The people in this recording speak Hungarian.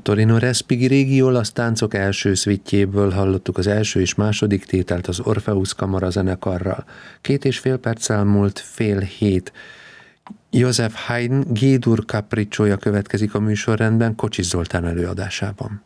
Torino Respighi olasz táncok első szvittjéből hallottuk az első és második tételt az Orpheus Kamara zenekarral. 2,5 perccel múlt 6:30. Joseph Haydn G-dur capricciója következik a műsorrendben Kocsis Zoltán előadásában.